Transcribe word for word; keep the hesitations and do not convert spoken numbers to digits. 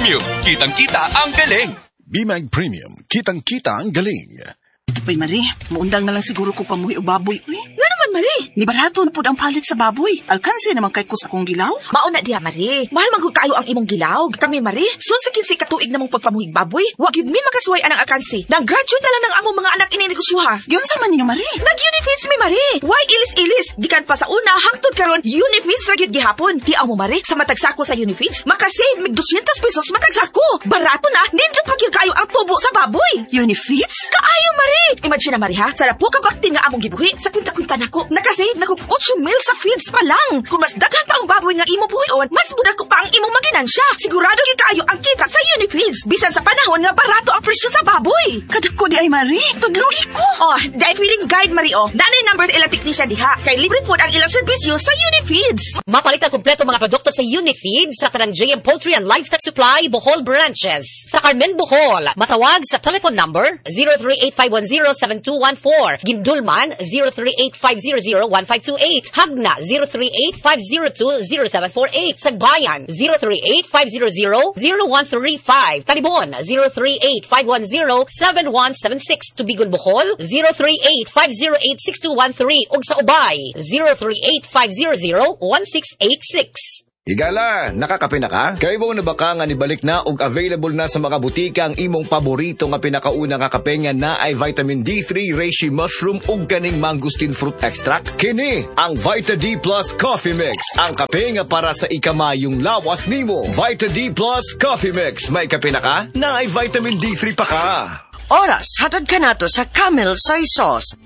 Premium. Kitang-kita ang galing. B-Mag Premium. Kitang-kita ang galing. Uy, Marie, maundang na lang siguro ko pamuhi o baboy. Uy, nga naman, Marie. ni barato na po ang palit sa baboy. Alkansi naman kay kus akong gilaw. Mauna diha, Marie. Mahal man kayo ang imong gilaw. Kami, Marie, susikin-si katuig namong pagpamuhig baboy. Wag yun mi makasuway anang alkansi. Nang graduate na lang ng among mga anak ininegosyoha. Yun sa man niyo, Marie. Nag-Unifeeds mi, Marie. Why ilis-ilis? Gikan pa sa una, hangtod karon Unifeeds ra gyud gihapon. Tiaw mo, Marie, sa matag sako sa Unifeeds, makasave mig two hundred pesos matag sako. Barato na, nindot pa gyud kayo ang tubo sa baboy. Unifeeds? Kaayo, Marie. Imagine na, Marie, ha? Sa po ka baktin nga among gibuhi, sa kwinta-kwinta nako, nakasave nako eight mil sa feeds pa lang. Kung mas daghan pa ang baboy nga imo buhion, mas budak ko pa ang imong maginansya. Sigurado gyud kayo ang kita sa Unifeeds. Bisan sa panahon nga barato ang presyo sa baboy. Kadako di ay, Marie. Tudlugi ko. Oh, dahil feeling guide, Marie, oh. Nanay numbers ilang technician diha. Kay libre po ang ilang serbisyo sa Unifeeds. Mapalitan kompleto mga produkto sa Unifeeds sa kanang J M Poultry and Livestock Supply, Bohol branches. Sa Carmen, Bohol, matawag sa telephone number zero three eight five one zero seven two one four. Gindulman, zero three eight five zero zero one five two eight. Hagna, zero three eight five zero two zero seven four eight. Sagbayan, zero three eight five zero zero zero one three five. Talibon, zero three eight five one zero seven one seven six. Tubigon, Bohol, zero three eight five zero eight six two one three. Ug sa Ubay, zero three eight five zero zero one six eight six. Higala, nakakape na ka? Kaya mo na baka nga nibalik na ug available na sa mga butika ang imong paborito nga pinakauna nga kape nga na ay vitamin D three, reishi mushroom ug kaning mangosteen fruit extract? Kini ang Vita D Plus Coffee Mix, ang kape nga para sa ikamayong lawas nimo. Vita D Plus Coffee Mix, may kape na ka? Na ay vitamin D three pa ka. Oras, hatag ka na to sa Camel Soy Sauce.